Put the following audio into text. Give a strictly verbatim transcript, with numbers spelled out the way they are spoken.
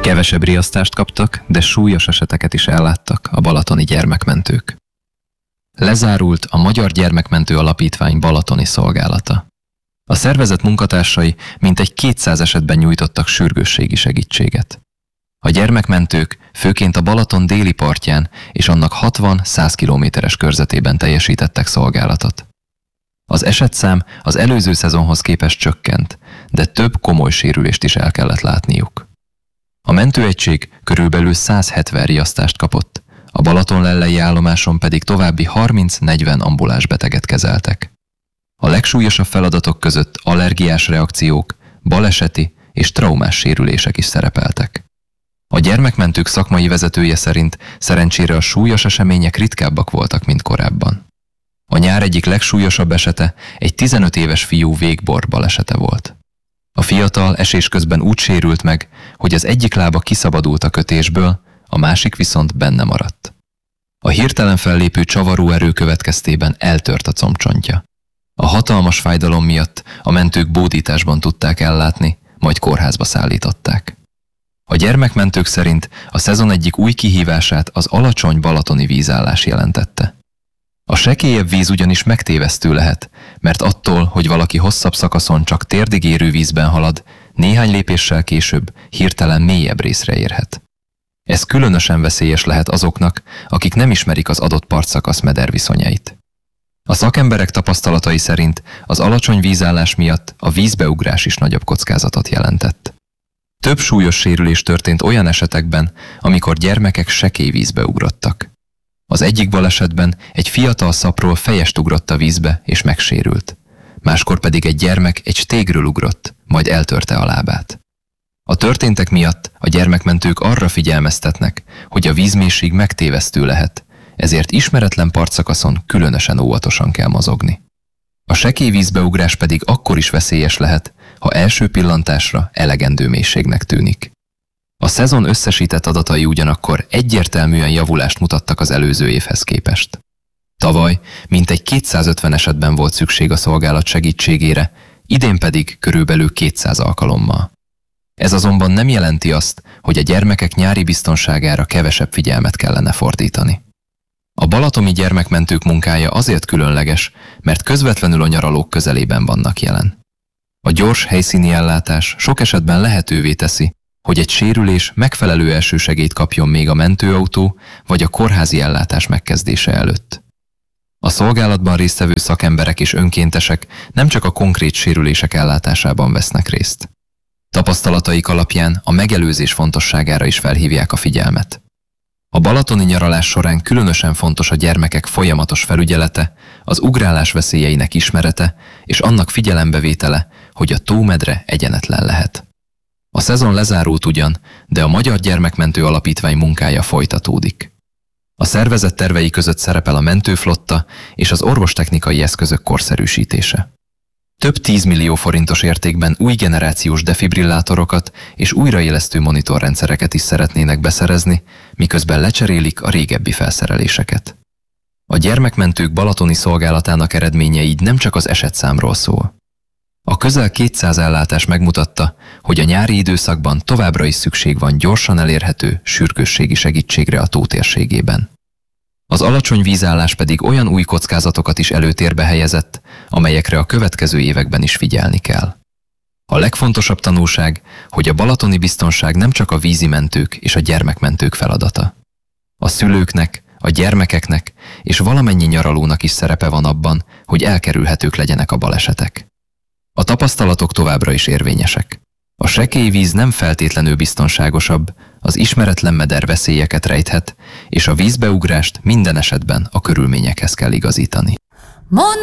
Kevesebb riasztást kaptak, de súlyos eseteket is elláttak a balatoni gyermekmentők. Lezárult a Magyar Gyermekmentő Alapítvány balatoni szolgálata. A szervezet munkatársai mintegy kétszáz esetben nyújtottak sürgősségi segítséget. A gyermekmentők főként a Balaton déli partján és annak hatvan-száz kilométeres körzetében teljesítettek szolgálatot. Az esetszám az előző szezonhoz képest csökkent, de több komoly sérülést is el kellett látniuk. A mentőegység körülbelül száz hetven riasztást kapott, a Balatonlellei állomáson pedig további harminc-negyven ambuláns beteget kezeltek. A legsúlyosabb feladatok között allergiás reakciók, baleseti és traumás sérülések is szerepeltek. A gyermekmentők szakmai vezetője szerint szerencsére a súlyos események ritkábbak voltak, mint korábban. A nyár egyik legsúlyosabb esete egy tizenöt éves fiú végbor balesete volt. A fiatal esés közben úgy sérült meg, hogy az egyik lába kiszabadult a kötésből, a másik viszont benne maradt. A hirtelen fellépő csavaró erő következtében eltört a combcsontja. A hatalmas fájdalom miatt a mentők bódításban tudták ellátni, majd kórházba szállították. A gyermekmentők szerint a szezon egyik új kihívását az alacsony balatoni vízállás jelentette. A sekélyebb víz ugyanis megtévesztő lehet, mert attól, hogy valaki hosszabb szakaszon csak térdig érő vízben halad, néhány lépéssel később hirtelen mélyebb részre érhet. Ez különösen veszélyes lehet azoknak, akik nem ismerik az adott partszakasz mederviszonyait. A szakemberek tapasztalatai szerint az alacsony vízállás miatt a vízbeugrás is nagyobb kockázatot jelentett. Több súlyos sérülés történt olyan esetekben, amikor gyermekek sekély vízbe ugrottak. Az egyik balesetben egy fiatal szapról fejest ugrott a vízbe és megsérült. Máskor pedig egy gyermek egy stégről ugrott, majd eltörte a lábát. A történtek miatt a gyermekmentők arra figyelmeztetnek, hogy a vízmélység megtévesztő lehet, ezért ismeretlen partszakaszon különösen óvatosan kell mozogni. A sekély vízbeugrás pedig akkor is veszélyes lehet, ha első pillantásra elegendő mélységnek tűnik. A szezon összesített adatai ugyanakkor egyértelműen javulást mutattak az előző évhez képest. Tavaly mintegy kétszázötven esetben volt szükség a szolgálat segítségére, idén pedig körülbelül kétszáz alkalommal. Ez azonban nem jelenti azt, hogy a gyermekek nyári biztonságára kevesebb figyelmet kellene fordítani. A balatoni gyermekmentők munkája azért különleges, mert közvetlenül a nyaralók közelében vannak jelen. A gyors helyszíni ellátás sok esetben lehetővé teszi, hogy egy sérülés megfelelő elsősegélyt kapjon még a mentőautó vagy a kórházi ellátás megkezdése előtt. A szolgálatban résztvevő szakemberek és önkéntesek nem csak a konkrét sérülések ellátásában vesznek részt. Tapasztalataik alapján a megelőzés fontosságára is felhívják a figyelmet. A balatoni nyaralás során különösen fontos a gyermekek folyamatos felügyelete, az ugrálás veszélyeinek ismerete és annak figyelembevétele, hogy a tómedre egyenetlen lehet. A szezon lezárult ugyan, de a Magyar Gyermekmentő Alapítvány munkája folytatódik. A szervezet tervei között szerepel a mentőflotta és az orvostechnikai eszközök korszerűsítése. Több tízmillió forintos értékben új generációs defibrillátorokat és újraélesztő monitorrendszereket is szeretnének beszerezni, miközben lecserélik a régebbi felszereléseket. A gyermekmentők balatoni szolgálatának eredménye így nem csak az esetszámról szól. A közel kétszáz ellátás megmutatta, hogy a nyári időszakban továbbra is szükség van gyorsan elérhető, sürgősségi segítségre a tó térségében. Az alacsony vízállás pedig olyan új kockázatokat is előtérbe helyezett, amelyekre a következő években is figyelni kell. A legfontosabb tanulság, hogy a balatoni biztonság nem csak a vízimentők és a gyermekmentők feladata. A szülőknek, a gyermekeknek és valamennyi nyaralónak is szerepe van abban, hogy elkerülhetők legyenek a balesetek. A tapasztalatok továbbra is érvényesek. A sekély víz nem feltétlenül biztonságosabb, az ismeretlen meder veszélyeket rejthet, és a vízbeugrást minden esetben a körülményekhez kell igazítani. Mondd